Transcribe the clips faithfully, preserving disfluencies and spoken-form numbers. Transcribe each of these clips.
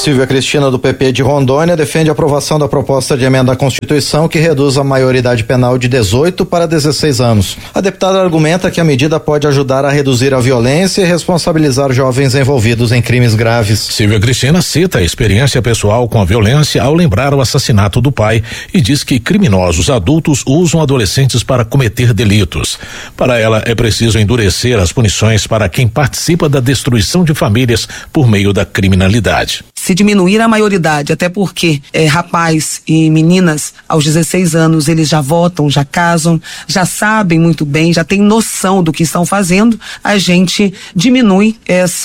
Silvia Cristina, do P P de Rondônia, defende a aprovação da proposta de emenda à Constituição que reduz a maioridade penal de dezoito para dezesseis anos. A deputada argumenta que a medida pode ajudar a reduzir a violência e responsabilizar jovens envolvidos em crimes graves. Silvia Cristina cita a experiência pessoal com a violência ao lembrar o assassinato do pai e diz que criminosos adultos usam adolescentes para cometer delitos. Para ela, é preciso endurecer as punições para quem participa da destruição de famílias por meio da criminalidade. Se diminuir a maioridade, até porque é, rapaz e meninas aos dezesseis anos eles já votam, já casam, já sabem muito bem, já têm noção do que estão fazendo, a gente diminui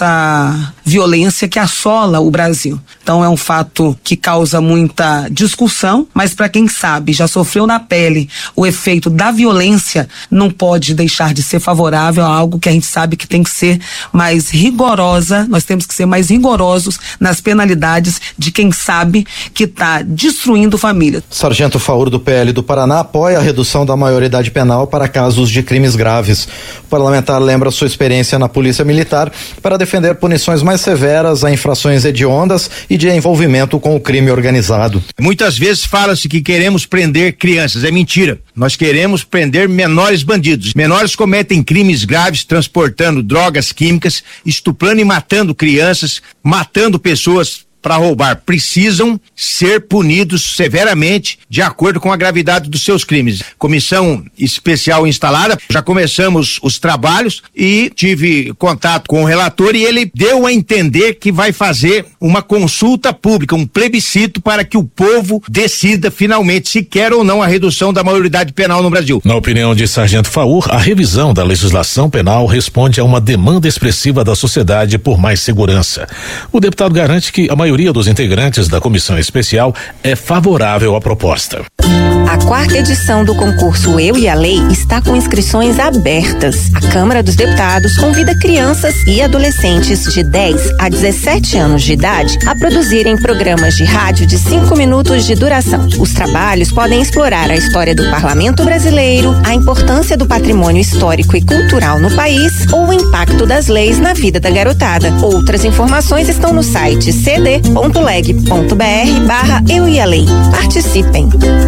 essa violência que assola o Brasil. Então é um fato que causa muita discussão, mas para quem sabe, já sofreu na pele o efeito da violência, não pode deixar de ser favorável a algo que a gente sabe que tem que ser mais rigorosa, nós temos que ser mais rigorosos nas penalidades de quem sabe que está destruindo família. Sargento Faur, do P L do Paraná, apoia a redução da maioridade penal para casos de crimes graves. O parlamentar lembra sua experiência na Polícia Militar para defender punições mais severas a infrações hediondas e de envolvimento com o crime organizado. Muitas vezes fala-se que queremos prender crianças, é mentira. Nós queremos prender menores bandidos. Menores cometem crimes graves, transportando drogas químicas, estuprando e matando crianças, matando pessoas para roubar, precisam ser punidos severamente de acordo com a gravidade dos seus crimes. Comissão especial instalada, já começamos os trabalhos e tive contato com o relator e ele deu a entender que vai fazer uma consulta pública, um plebiscito para que o povo decida finalmente se quer ou não a redução da maioridade penal no Brasil. Na opinião de Sargento Faur, a revisão da legislação penal responde a uma demanda expressiva da sociedade por mais segurança. O deputado garante que a maioria A maioria dos integrantes da comissão especial é favorável à proposta. A quarta edição do concurso Eu e a Lei está com inscrições abertas. A Câmara dos Deputados convida crianças e adolescentes de dez a dezessete anos de idade a produzirem programas de rádio de cinco minutos de duração. Os trabalhos podem explorar a história do parlamento brasileiro, a importância do patrimônio histórico e cultural no país ou o impacto das leis na vida da garotada. Outras informações estão no site cd ponto leg ponto br barra eu e a lei. Participem.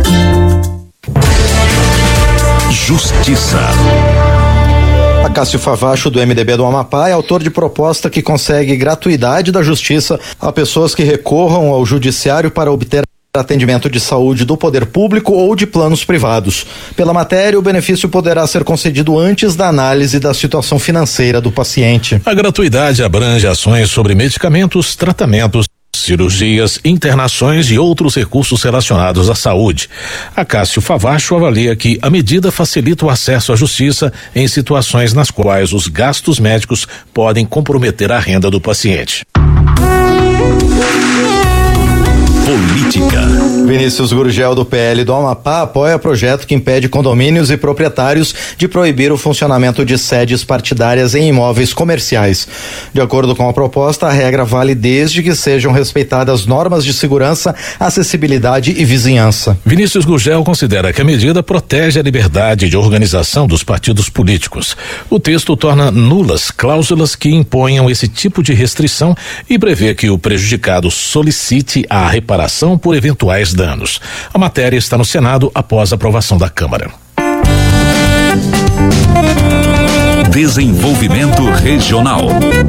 Justiça. Acácio Favacho, do M D B do Amapá, é autor de proposta que consegue gratuidade da justiça a pessoas que recorram ao judiciário para obter atendimento de saúde do poder público ou de planos privados. Pela matéria, o benefício poderá ser concedido antes da análise da situação financeira do paciente. A gratuidade abrange ações sobre medicamentos, tratamentos, cirurgias, internações e outros recursos relacionados à saúde. Acácio Favacho avalia que a medida facilita o acesso à justiça em situações nas quais os gastos médicos podem comprometer a renda do paciente. Política. Vinícius Gurgel, do P L do Amapá, apoia projeto que impede condomínios e proprietários de proibir o funcionamento de sedes partidárias em imóveis comerciais. De acordo com a proposta, a regra vale desde que sejam respeitadas normas de segurança, acessibilidade e vizinhança. Vinícius Gurgel considera que a medida protege a liberdade de organização dos partidos políticos. O texto torna nulas cláusulas que imponham esse tipo de restrição e prevê que o prejudicado solicite a reparação por eventuais danos. A matéria está no Senado após a aprovação da Câmara. Desenvolvimento regional.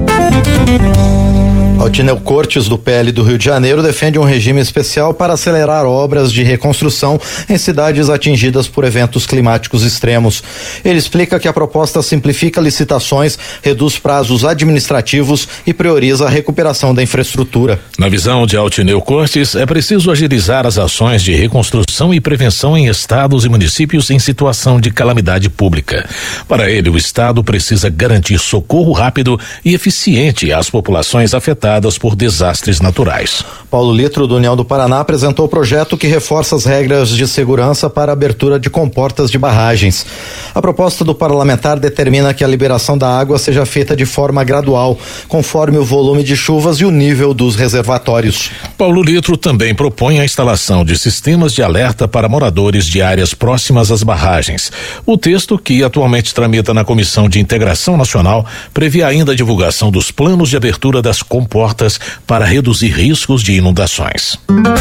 Altineu Cortes, do P L do Rio de Janeiro, defende um regime especial para acelerar obras de reconstrução em cidades atingidas por eventos climáticos extremos. Ele explica que a proposta simplifica licitações, reduz prazos administrativos e prioriza a recuperação da infraestrutura. Na visão de Altineu Cortes, é preciso agilizar as ações de reconstrução e prevenção em estados e municípios em situação de calamidade pública. Para ele, o Estado precisa garantir socorro rápido e eficiente às populações afetadas por desastres naturais. Paulo Litro, do União do Paraná, apresentou o projeto que reforça as regras de segurança para a abertura de comportas de barragens. A proposta do parlamentar determina que a liberação da água seja feita de forma gradual, conforme o volume de chuvas e o nível dos reservatórios. Paulo Litro também propõe a instalação de sistemas de alerta para moradores de áreas próximas às barragens. O texto, que atualmente tramita na Comissão de Integração Nacional, prevê ainda a divulgação dos planos de abertura das comportas portas para reduzir riscos de inundações.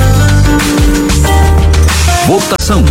Votação.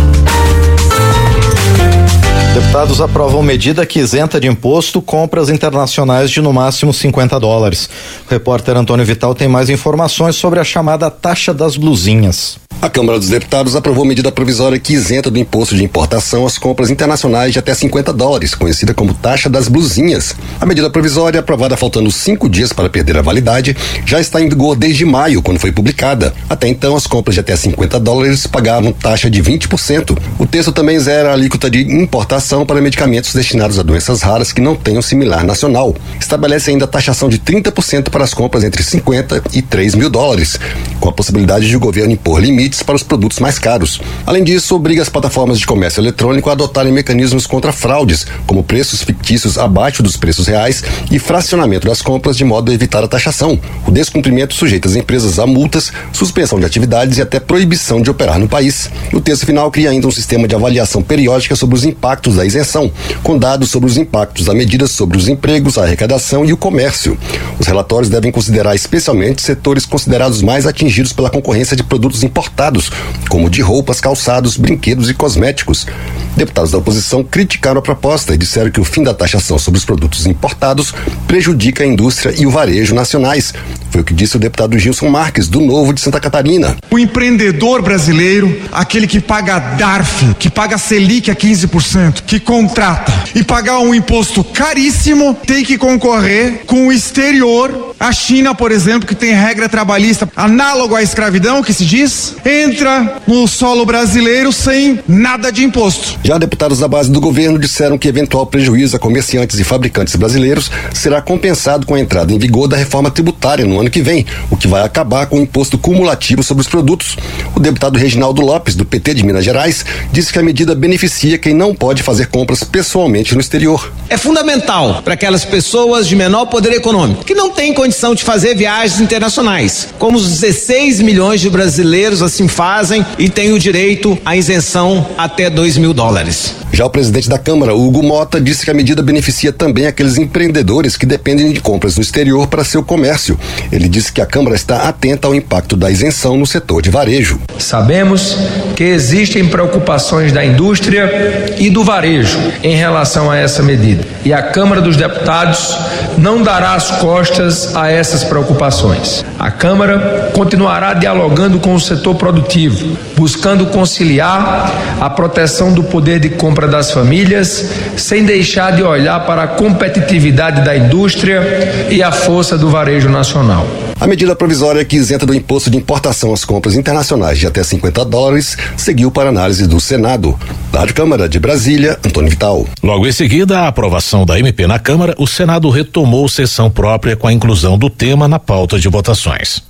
Deputados aprovam medida que isenta de imposto compras internacionais de no máximo cinquenta dólares. O repórter Antônio Vital tem mais informações sobre a chamada taxa das blusinhas. A Câmara dos Deputados aprovou medida provisória que isenta do imposto de importação as compras internacionais de até cinquenta dólares, conhecida como taxa das blusinhas. A medida provisória, aprovada faltando cinco dias para perder a validade, já está em vigor desde maio, quando foi publicada. Até então, as compras de até cinquenta dólares pagavam taxa de vinte por cento. O texto também zera a alíquota de importação para medicamentos destinados a doenças raras que não tenham similar nacional. Estabelece ainda a taxação de trinta por cento para as compras entre cinquenta e três mil dólares, com a possibilidade de o governo impor limites para os produtos mais caros. Além disso, obriga as plataformas de comércio eletrônico a adotarem mecanismos contra fraudes, como preços fictícios abaixo dos preços reais e fracionamento das compras de modo a evitar a taxação. O descumprimento sujeita as empresas a multas, suspensão de atividades e até proibição de operar no país. O texto final cria ainda um sistema de avaliação periódica sobre os impactos da isenção, com dados sobre os impactos da medida sobre os empregos, a arrecadação e o comércio. Os relatórios devem considerar especialmente setores considerados mais atingidos pela concorrência de produtos importados, como de roupas, calçados, brinquedos e cosméticos. Deputados da oposição criticaram a proposta e disseram que o fim da taxação sobre os produtos importados prejudica a indústria e o varejo nacionais. Foi o que disse o deputado Gilson Marques, do Novo de Santa Catarina. O empreendedor brasileiro, aquele que paga D A R F, que paga Selic a quinze por cento, que contrata e pagar um imposto caríssimo, tem que concorrer com o exterior. A China, por exemplo, que tem regra trabalhista análogo à escravidão, que se diz, entra no solo brasileiro sem nada de imposto. Já deputados da base do governo disseram que eventual prejuízo a comerciantes e fabricantes brasileiros será compensado com a entrada em vigor da reforma tributária no ano que vem, o que vai acabar com o imposto cumulativo sobre os produtos. O deputado Reginaldo Lopes, do P T de Minas Gerais, disse que a medida beneficia quem não pode fazer compras pessoalmente no exterior. É fundamental para aquelas pessoas de menor poder econômico, que não têm condição de fazer viagens internacionais, como os dezesseis milhões de brasileiros assim fazem e têm o direito à isenção até dois mil dólares. Já o presidente da Câmara, Hugo Mota, disse que a medida beneficia também aqueles empreendedores que dependem de compras no exterior para seu comércio. Ele disse que a Câmara está atenta ao impacto da isenção no setor de varejo. Sabemos que existem preocupações da indústria e do varejo em relação a essa medida. E a Câmara dos Deputados não dará as costas a essas preocupações. A Câmara continuará dialogando com o setor produtivo, buscando conciliar a proteção do poder de compra das famílias, sem deixar de olhar para a competitividade da indústria e a força do varejo nacional. A medida provisória que isenta do imposto de importação às compras internacionais de até cinquenta dólares seguiu para análise do Senado. Da Rádio Câmara de Brasília, Antônio Vital. Logo em seguida, a aprovação da M P na Câmara, o Senado retomou sessão própria com a inclusão do tema na pauta de votações.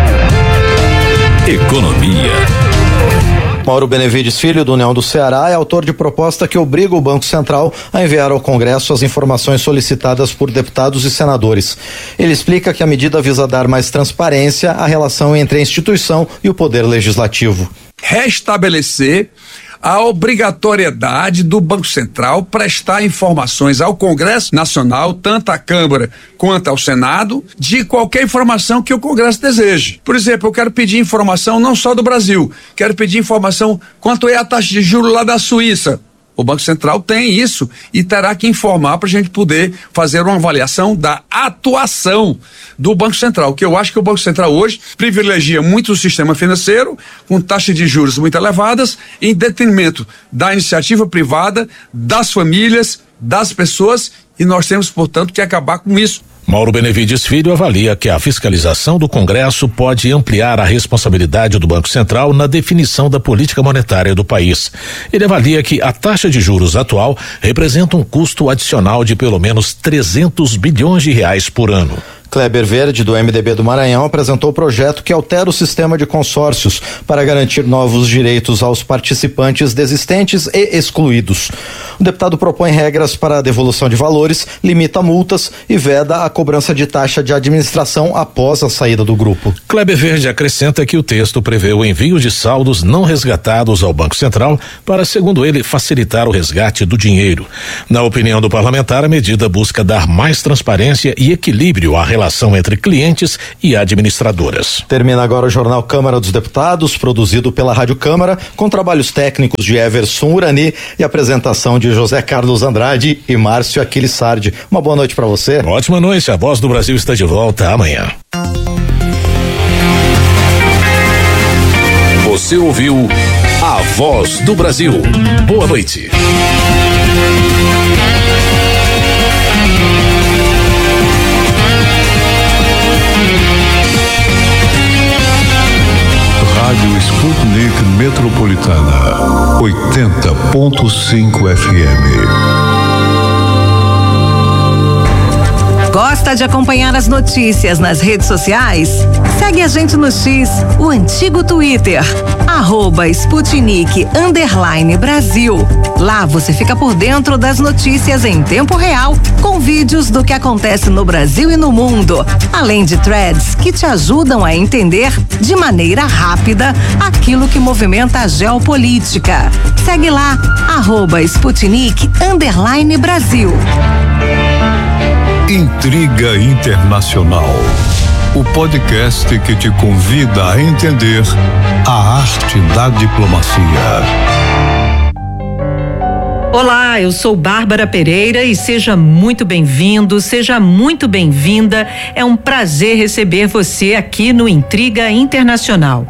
Economia. Mauro Benevides Filho, do União do Ceará, é autor de proposta que obriga o Banco Central a enviar ao Congresso as informações solicitadas por deputados e senadores. Ele explica que a medida visa dar mais transparência à relação entre a instituição e o Poder Legislativo. Restabelecer a obrigatoriedade do Banco Central prestar informações ao Congresso Nacional, tanto à Câmara quanto ao Senado, de qualquer informação que o Congresso deseje. Por exemplo, eu quero pedir informação não só do Brasil, quero pedir informação quanto é a taxa de juros lá da Suíça. O Banco Central tem isso e terá que informar para a gente poder fazer uma avaliação da atuação do Banco Central, que eu acho que o Banco Central hoje privilegia muito o sistema financeiro, com taxas de juros muito elevadas, em detrimento da iniciativa privada, das famílias, das pessoas, e nós temos, portanto, que acabar com isso. Mauro Benevides Filho avalia que a fiscalização do Congresso pode ampliar a responsabilidade do Banco Central na definição da política monetária do país. Ele avalia que a taxa de juros atual representa um custo adicional de pelo menos trezentos bilhões de reais por ano. Kleber Verde, do M D B do Maranhão, apresentou o projeto que altera o sistema de consórcios para garantir novos direitos aos participantes desistentes e excluídos. O deputado propõe regras para a devolução de valores, limita multas e veda a cobrança de taxa de administração após a saída do grupo. Kleber Verde acrescenta que o texto prevê o envio de saldos não resgatados ao Banco Central para, segundo ele, facilitar o resgate do dinheiro. Na opinião do parlamentar, a medida busca dar mais transparência e equilíbrio à relação relação entre clientes e administradoras. Termina agora o Jornal Câmara dos Deputados, produzido pela Rádio Câmara, com trabalhos técnicos de Everson Urani e apresentação de José Carlos Andrade e Márcio Aquiles Sardi. Uma boa noite para você. Ótima noite, a Voz do Brasil está de volta amanhã. Você ouviu a Voz do Brasil. Boa noite. Rádio Sputnik Metropolitana, oitenta ponto cinco F M. Gosta de acompanhar as notícias nas redes sociais? Segue a gente no X, o antigo Twitter, arroba Sputnik underline Brasil. Lá você fica por dentro das notícias em tempo real, com vídeos do que acontece no Brasil e no mundo, além de threads que te ajudam a entender de maneira rápida aquilo que movimenta a geopolítica. Segue lá, arroba Sputnik underline Brasil. Intriga Internacional, o podcast que te convida a entender a arte da diplomacia. Olá, eu sou Bárbara Pereira e seja muito bem-vindo, seja muito bem-vinda. É um prazer receber você aqui no Intriga Internacional.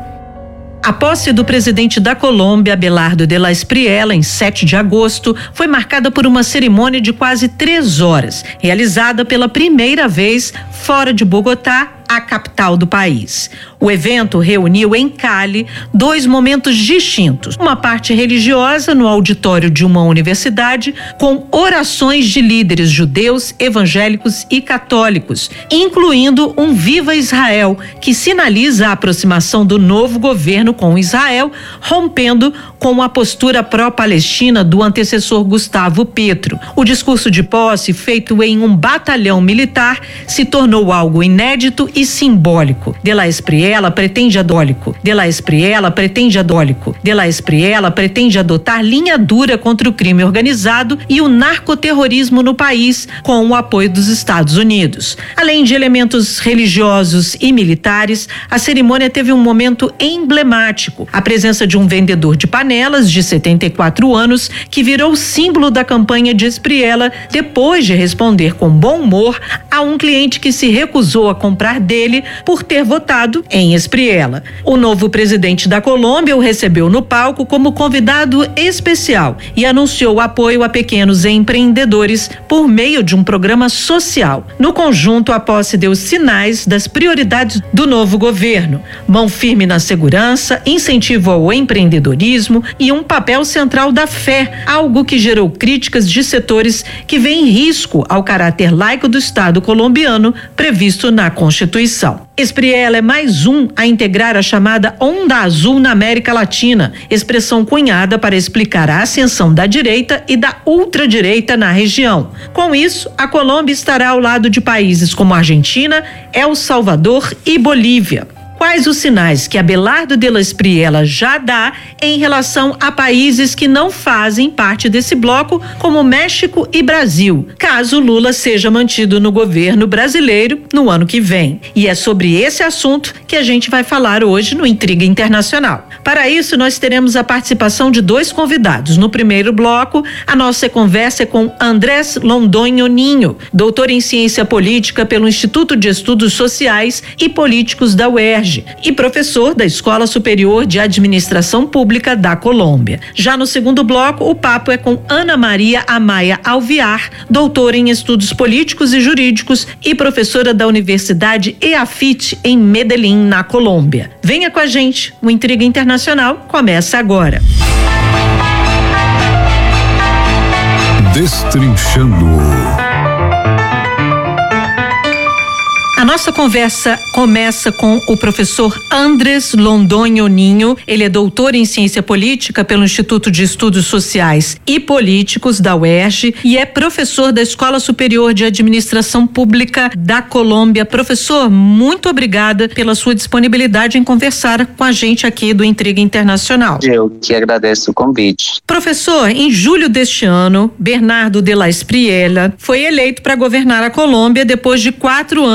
A posse do presidente da Colômbia, Abelardo de la Espriella, em sete de agosto, foi marcada por uma cerimônia de quase três horas, realizada pela primeira vez fora de Bogotá, a capital do país. O evento reuniu em Cali dois momentos distintos. Uma parte religiosa no auditório de uma universidade, com orações de líderes judeus, evangélicos e católicos, incluindo um Viva Israel, que sinaliza a aproximação do novo governo com Israel, rompendo com a postura pró-palestina do antecessor Gustavo Petro. O discurso de posse, feito em um batalhão militar, se tornou algo inédito e simbólico. De la Espriella pretende adólico. De la Espriella pretende adólico. De la Espriella pretende adotar linha dura contra o crime organizado e o narcoterrorismo no país, com o apoio dos Estados Unidos. Além de elementos religiosos e militares, a cerimônia teve um momento emblemático: a presença de um vendedor de panelas de setenta e quatro anos, que virou símbolo da campanha de Espriella depois de responder com bom humor a um cliente que se recusou a comprar dele por ter votado em Espriella. O novo presidente da Colômbia o recebeu no palco como convidado especial e anunciou apoio a pequenos empreendedores por meio de um programa social. No conjunto, a posse deu sinais das prioridades do novo governo: mão firme na segurança, incentivo ao empreendedorismo e um papel central da fé, algo que gerou críticas de setores que veem risco ao caráter laico do Estado colombiano previsto na Constituição. Espriella é mais um a integrar a chamada Onda Azul na América Latina, expressão cunhada para explicar a ascensão da direita e da ultradireita na região. Com isso, a Colômbia estará ao lado de países como Argentina, El Salvador e Bolívia. Quais os sinais que Abelardo de la Espriella já dá em relação a países que não fazem parte desse bloco, como México e Brasil, caso Lula seja mantido no governo brasileiro no ano que vem? E é sobre esse assunto que a gente vai falar hoje no Intriga Internacional. Para isso, nós teremos a participação de dois convidados. No primeiro bloco, a nossa conversa é com Andrés Londoño Ninho, doutor em ciência política pelo Instituto de Estudos Sociais e Políticos da U E R J e professor da Escola Superior de Administração Pública da Colômbia. Já no segundo bloco, o papo é com Ana Maria Amaya Alviar, doutora em Estudos Políticos e Jurídicos e professora da Universidade E A F I T em Medellín, na Colômbia. Venha com a gente, o Intriga Internacional começa agora. Destrinchando. A nossa conversa começa com o professor Andrés Londoño Ninho. Ele é doutor em ciência política pelo Instituto de Estudos Sociais e Políticos da U E R J e é professor da Escola Superior de Administração Pública da Colômbia. Professor, muito obrigada pela sua disponibilidade em conversar com a gente aqui do Intriga Internacional. Eu que agradeço o convite. Professor, em julho deste ano, Bernardo de la Espriella foi eleito para governar a Colômbia depois de quatro anos de mandato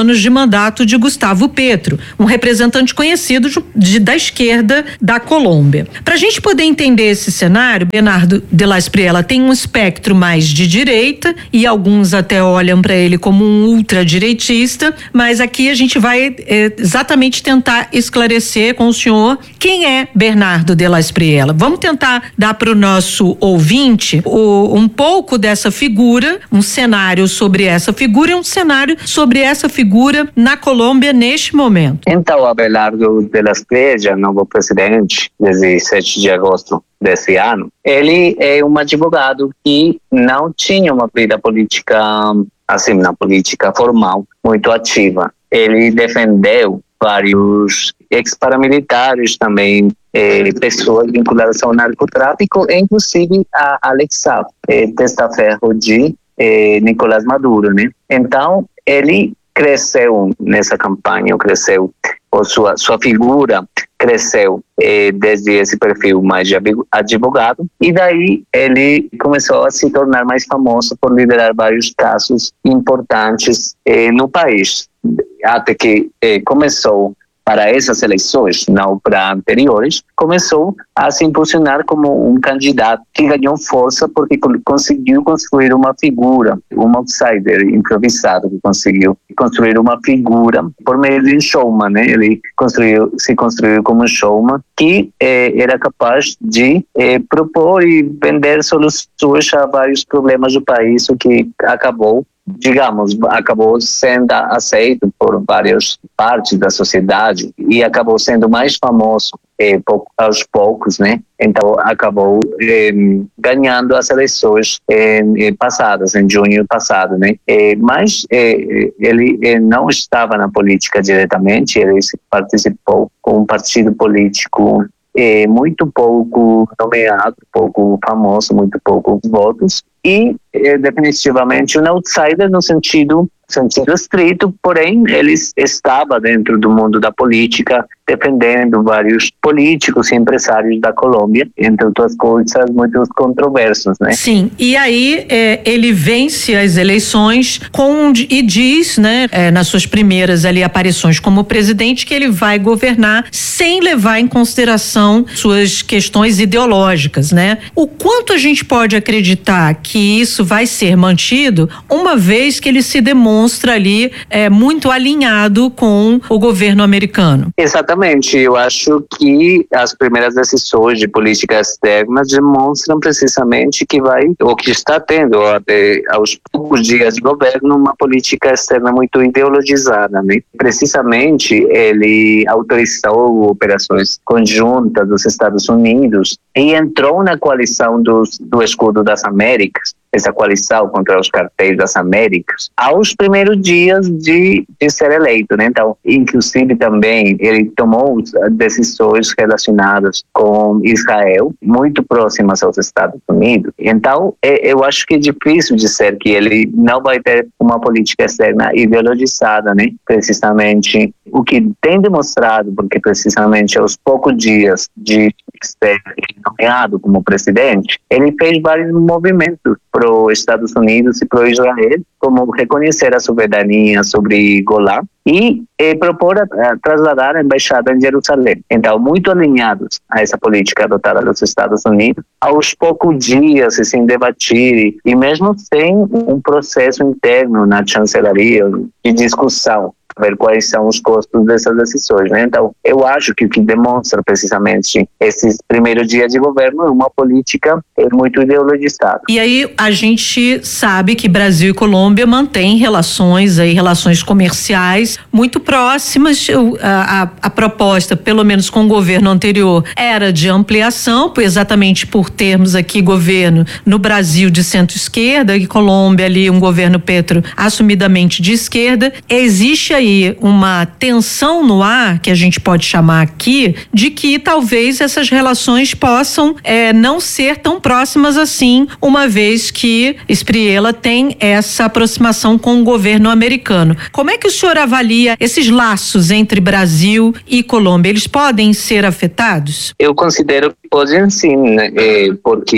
mandato de Gustavo Petro, um representante conhecido de, de, da esquerda da Colômbia. Para a gente poder entender esse cenário, Bernardo de la Espriella tem um espectro mais de direita e alguns até olham para ele como um ultradireitista, mas aqui a gente vai é, exatamente tentar esclarecer com o senhor quem é Bernardo de la Espriella. Vamos tentar dar para o nosso ouvinte o, um pouco dessa figura, um cenário sobre essa figura e um cenário sobre essa figura na Colômbia neste momento. Então, Abelardo de la Espriella, novo presidente, desde sete de agosto desse ano, ele é um advogado que não tinha uma vida política, assim, na política formal, muito ativa. Ele defendeu vários ex-paramilitares também, eh, pessoas vinculadas ao narcotráfico, inclusive a Alex Saab, eh, testaferro de eh, Nicolás Maduro, né? Então, ele cresceu nessa campanha, cresceu, ou sua, sua figura cresceu eh, desde esse perfil mais de advogado, e daí ele começou a se tornar mais famoso por liderar vários casos importantes eh, no país, até que eh, começou, para essas eleições, não para anteriores, começou a se posicionar como um candidato que ganhou força porque conseguiu construir uma figura, um outsider improvisado que conseguiu construir uma figura por meio de um showman, né? Ele construiu, se construiu como um showman que eh, era capaz de eh, propor e vender soluções a vários problemas do país, o que acabou digamos, acabou sendo aceito por várias partes da sociedade e acabou sendo mais famoso eh, pouco, aos poucos, né? Então acabou eh, ganhando as eleições eh, passadas, em junho passado, né? Eh, mas eh, ele eh, não estava na política diretamente, ele participou com um partido político É, muito pouco nomeado, pouco famoso, muito poucos votos e é, definitivamente um outsider no sentido, sentido estrito, porém ele estava dentro do mundo da política, defendendo vários políticos e empresários da Colômbia, entre outras coisas, muitos controversos, né? Sim, e aí é, ele vence as eleições com, e diz, né, é, nas suas primeiras ali aparições como presidente, que ele vai governar sem levar em consideração suas questões ideológicas, né? O quanto a gente pode acreditar que isso vai ser mantido, uma vez que ele se demonstra ali é, muito alinhado com o governo americano? Exatamente, eu acho que as primeiras decisões de política externa demonstram precisamente que vai, ou que está tendo até aos poucos dias de governo, uma política externa muito ideologizada, né? Precisamente ele autorizou operações conjuntas dos Estados Unidos e entrou na coalição dos, do Escudo das Américas, essa coalição contra os cartéis das Américas, aos primeiros dias de, de ser eleito, né? Então, inclusive também ele tomou decisões relacionadas com Israel, muito próximas aos Estados Unidos. Então, é, eu acho que é difícil dizer que ele não vai ter uma política externa ideologizada, né? Precisamente o que tem demonstrado, porque precisamente aos poucos dias de ser nomeado como presidente, ele fez vários movimentos para os Estados Unidos e para Israel, como reconhecer a soberania sobre Golã e eh, propor a, a trasladar a embaixada em Jerusalém. Então, muito alinhados a essa política adotada pelos Estados Unidos, aos poucos dias, sem debater, e mesmo sem um processo interno na chancelaria de discussão, ver quais são os custos dessas decisões, né? Então, eu acho que o que demonstra precisamente esses primeiros dias de governo é uma política muito ideologizada. E aí a gente sabe que Brasil e Colômbia mantêm relações aí, relações comerciais muito próximas. A, a, a proposta, pelo menos com o governo anterior, era de ampliação, exatamente por termos aqui governo no Brasil de centro-esquerda e Colômbia ali um governo Petro assumidamente de esquerda. Existe aí uma tensão no ar, que a gente pode chamar aqui, de que talvez essas relações possam é, não ser tão próximas assim, uma vez que Espriella tem essa aproximação com o governo americano. Como é que o senhor avalia esses laços entre Brasil e Colômbia? Eles podem ser afetados? Eu considero que podem sim, né? É, porque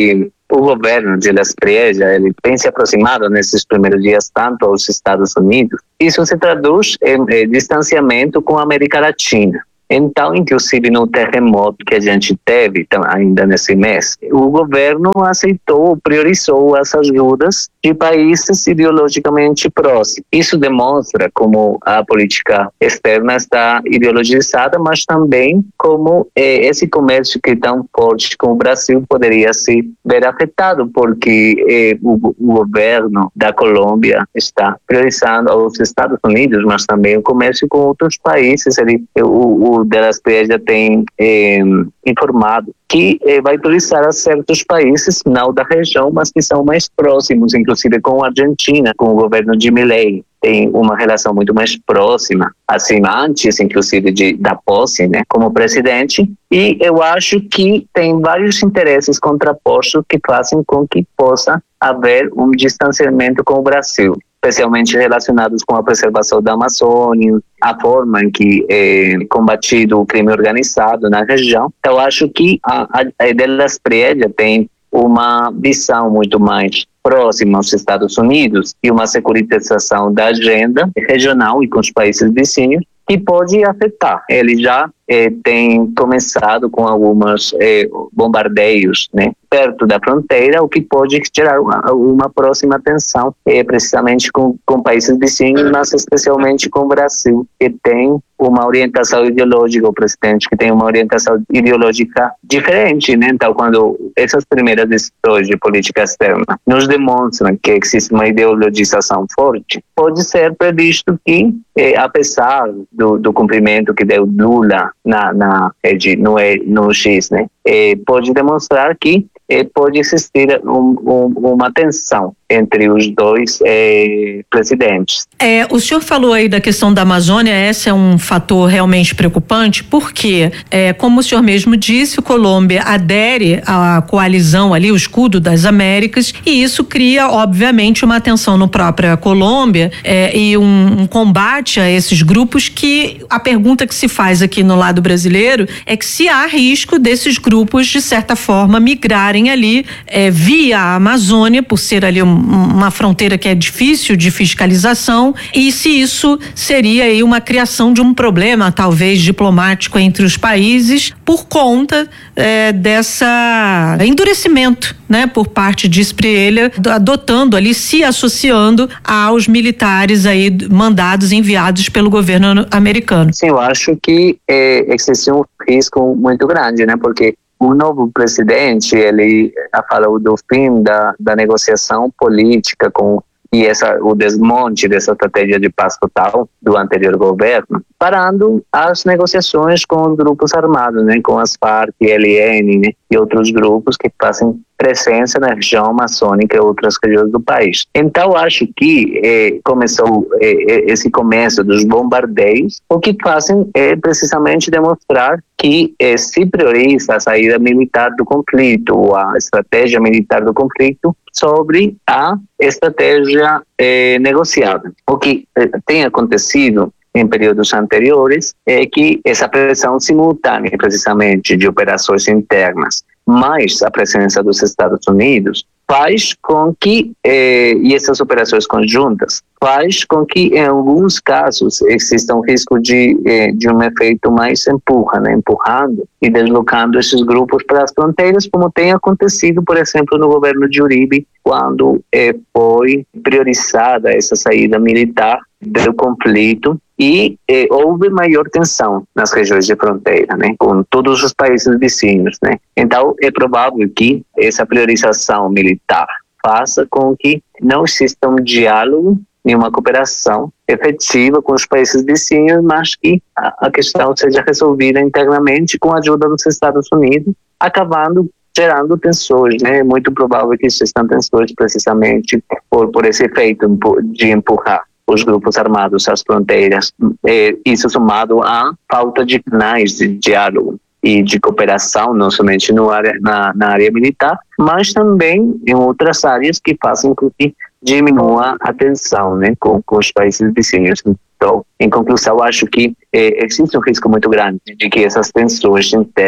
o governo de Las Priejas, ele tem se aproximado nesses primeiros dias tanto aos Estados Unidos. Isso se traduz em, em distanciamento com a América Latina. Então, inclusive no terremoto que a gente teve ainda nesse mês, o governo aceitou, priorizou as ajudas de países ideologicamente próximos. Isso demonstra como a política externa está ideologizada, mas também como eh, esse comércio que é tão forte com o Brasil poderia se ver afetado, porque eh, o, o governo da Colômbia está priorizando os Estados Unidos, mas também o comércio com outros países. Ele, o, o de Las Priejas tem eh, informado que eh, vai priorizar a certos países, não da região, mas que são mais próximos, inclusive com a Argentina, com o governo de Milei. Tem uma relação muito mais próxima, assim, antes, inclusive, de, da posse, né, como presidente. E eu acho que tem vários interesses contrapostos que fazem com que possa haver um distanciamento com o Brasil, especialmente relacionados com a preservação da Amazônia, a forma em que é combatido o crime organizado na região. Eu acho que a, a, a de Las Priejas tem uma visão muito mais próxima aos Estados Unidos e uma securitização da agenda regional e com os países vizinhos que pode afetar. Ele já eh, tem começado com alguns eh, bombardeios, né, perto da fronteira, o que pode gerar uma, uma próxima tensão, eh, precisamente com, com países vizinhos, mas especialmente com o Brasil, que tem uma orientação ideológica, o presidente que tem uma orientação ideológica diferente, né? Então, quando essas primeiras decisões de política externa nos demonstram que existe uma ideologização forte, pode ser previsto que, eh, apesar do, do cumprimento que deu Lula na, na rede, no, no X, né? Eh, pode demonstrar que eh, pode existir um, um, uma tensão entre os dois eh, presidentes. É, o senhor falou aí da questão da Amazônia, esse é um fator realmente preocupante, porque, é, como o senhor mesmo disse, a Colômbia adere à coalizão ali, o Escudo das Américas, e isso cria, obviamente, uma tensão no própria Colômbia é, e um, um combate a esses grupos que a pergunta que se faz aqui no lado brasileiro é que se há risco desses grupos, de certa forma, migrarem ali é, via a Amazônia, por ser ali um, uma fronteira que é difícil de fiscalização, e se isso seria aí uma criação de um problema, talvez diplomático entre os países, por conta é, dessa endurecimento, né, por parte de Spriella, adotando ali, se associando aos militares aí mandados, enviados pelo governo americano. Sim, eu acho que é, existe um risco muito grande, né, porque o novo presidente, ele falou do fim da, da negociação política com e essa, o desmonte dessa estratégia de paz total do anterior governo, parando as negociações com os grupos armados, né, com as Farc, L N, né, e outros grupos que fazem presença na região amazônica e outras regiões do país. Então, acho que eh, começou eh, esse começo dos bombardeios, o que fazem é precisamente demonstrar que eh, se prioriza a saída militar do conflito, a estratégia militar do conflito, sobre a estratégia eh, negociada. O que eh, tem acontecido em períodos anteriores é que essa pressão simultânea, precisamente, de operações internas, mais a presença dos Estados Unidos, faz com que, eh, e essas operações conjuntas, faz com que, em alguns casos, exista um risco de, eh, de um efeito mais empurra, né? empurrando e deslocando esses grupos para as fronteiras, como tem acontecido, por exemplo, no governo de Uribe, quando eh, foi priorizada essa saída militar do conflito e eh, houve maior tensão nas regiões de fronteira, né, com todos os países vizinhos, né. Então é provável que essa priorização militar faça com que não exista um diálogo nem uma cooperação efetiva com os países vizinhos, mas que a, a questão seja resolvida internamente com a ajuda dos Estados Unidos, acabando gerando tensões, né? É muito provável que existam tensões precisamente por, por esse efeito de empurrar os grupos armados às fronteiras. É, isso somado à falta de canais de diálogo e de cooperação, não somente no área, na, na área militar, mas também em outras áreas que fazem com que diminua a tensão, né, com, com os países vizinhos. Então, em conclusão, acho que é, existe um risco muito grande de que essas tensões internas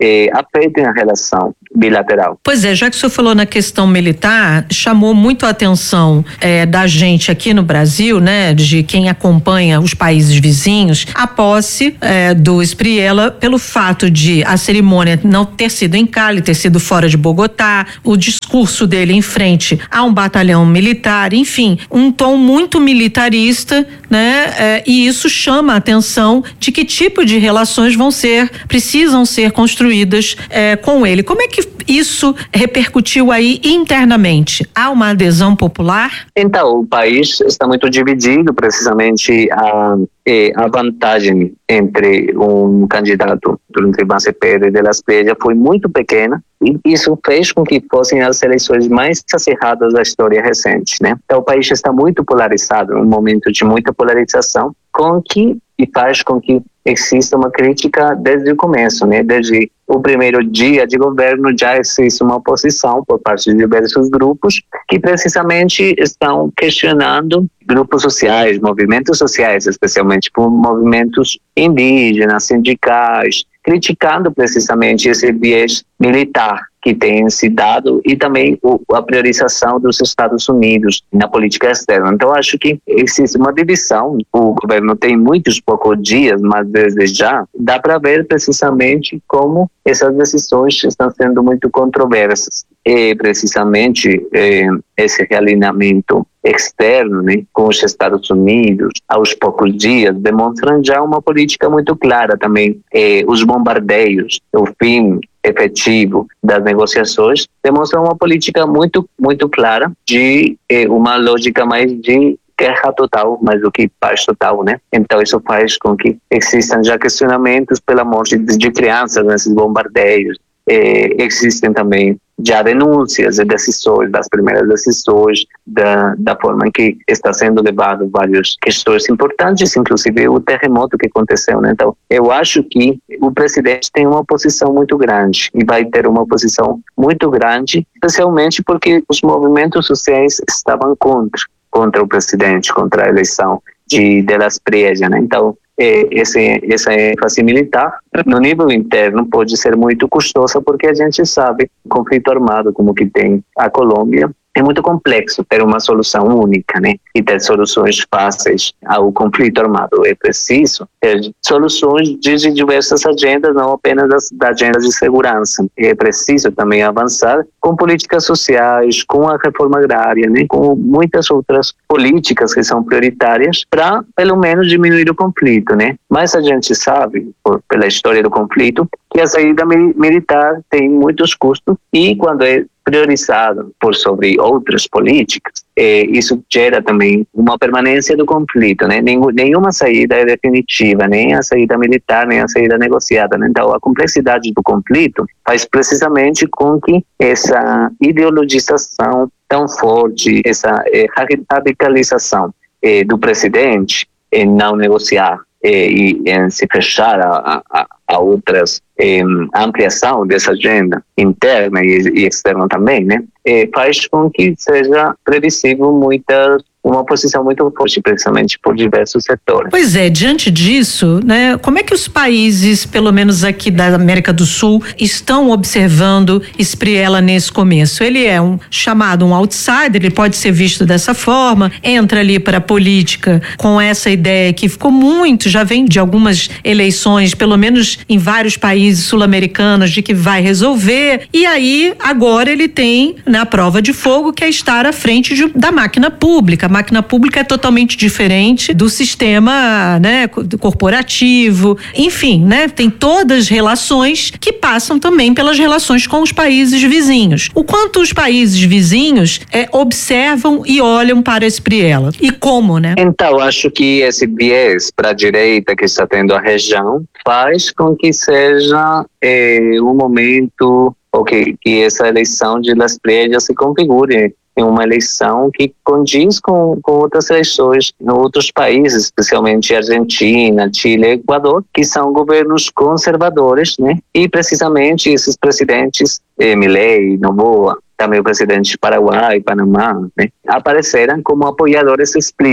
eh, afetem a relação bilateral. Pois é, já que o senhor falou na questão militar, chamou muito a atenção eh, da gente aqui no Brasil, né, de quem acompanha os países vizinhos, a posse eh, do Espriella pelo fato de a cerimônia não ter sido em Cali, ter sido fora de Bogotá, o discurso dele em frente a um batalhão militar, enfim, um tom muito militarista, né, eh, e isso chama a atenção de que tipo de relações vão ser, precisam ser construídas eh, com ele. Como é que isso repercutiu aí internamente? Há uma adesão popular? Então, o país está muito dividido, precisamente a, a vantagem entre um candidato, entre Vance Pedro e De Las Priedas, foi muito pequena, e isso fez com que fossem as eleições mais acirradas da história recente, né? Então, o país está muito polarizado, um momento de muita polarização, com que e faz com que exista uma crítica desde o começo, né? Desde o primeiro dia de governo já existe uma oposição por parte de diversos grupos que precisamente estão questionando grupos sociais, movimentos sociais, especialmente por movimentos indígenas, sindicais, criticando precisamente esse viés militar que tem se dado e também o, a priorização dos Estados Unidos na política externa. Então, acho que existe uma divisão. O governo tem muitos poucos dias, mas desde já dá para ver precisamente como essas decisões estão sendo muito controversas. E, precisamente, eh, esse realinhamento externo, né, com os Estados Unidos, aos poucos dias, demonstram já uma política muito clara também. Eh, os bombardeios, o fim efetivo das negociações, demonstram uma política muito, muito clara de eh, uma lógica mais de guerra total, mais do que paz total, né? Então isso faz com que existam já questionamentos pela morte de crianças nesses bombardeios. Eh, existem também já denúncias e decisões, das primeiras decisões, da, da forma em que está sendo levado várias questões importantes, inclusive o terremoto que aconteceu, né? Então, eu acho que o presidente tem uma posição muito grande e vai ter uma posição muito grande, especialmente porque os movimentos sociais estavam contra, contra o presidente, contra a eleição de De Las Priedas, né? Então, Esse, essa ênfase militar no nível interno pode ser muito custosa, porque a gente sabe o conflito armado como que tem a Colômbia é muito complexo ter uma solução única, né? E ter soluções fáceis ao conflito armado. É preciso ter soluções de diversas agendas, não apenas das, das agendas de segurança. É preciso também avançar com políticas sociais, com a reforma agrária, né? Com muitas outras políticas que são prioritárias para, pelo menos, diminuir o conflito, né? Mas a gente sabe, por, pela história do conflito, que a saída mi- militar tem muitos custos e quando é priorizado por sobre outras políticas, eh, isso gera também uma permanência do conflito, né? Nenhum, nenhuma saída é definitiva, nem a saída militar, nem a saída negociada, né? Então, a complexidade do conflito faz precisamente com que essa ideologização tão forte, essa eh, radicalização eh, do presidente em não negociar eh, e em se fechar a, a, a outras eh, ampliação dessa agenda interna e, e externa também, né? Eh, faz com que seja previsível muita uma posição muito forte, precisamente por diversos setores. Pois é, diante disso, né, como é que os países, pelo menos aqui da América do Sul, estão observando Espriella nesse começo? Ele é um chamado um outsider, ele pode ser visto dessa forma, entra ali para a política com essa ideia que ficou muito, já vem de algumas eleições, pelo menos em vários países sul-americanos, de que vai resolver, e aí agora ele tem na prova de fogo que é estar à frente de, da máquina pública. A máquina pública é totalmente diferente do sistema, né, corporativo, enfim, né, tem todas as relações que passam também pelas relações com os países vizinhos. O quanto os países vizinhos é, observam e olham para Espriella e como, né? Então, acho que esse viés para a direita que está tendo a região faz com que seja é, um momento, ou que, que essa eleição de Las Priedas se configure em uma eleição que condiz com, com outras eleições em outros países, especialmente Argentina, Chile, Equador, que são governos conservadores, né? E precisamente esses presidentes, eh, Milei, Noboa, também o presidente de Paraguai, Panamá, né? Apareceram como apoiadores explícitos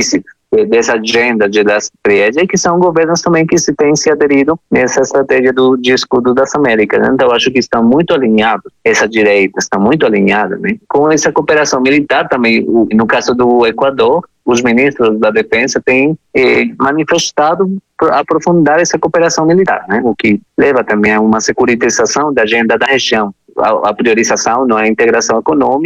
dessa agenda de das Priede, que são governos também que se têm se aderido nessa estratégia do de escudo das Américas. Então, eu acho que estão muito alinhados, essa direita está muito alinhada, né? Com essa cooperação militar também. No caso do Equador, os ministros da Defesa têm eh, manifestado aprofundar essa cooperação militar, né? O que leva também a uma securitização da agenda da região. A, a priorização não é a integração econômica,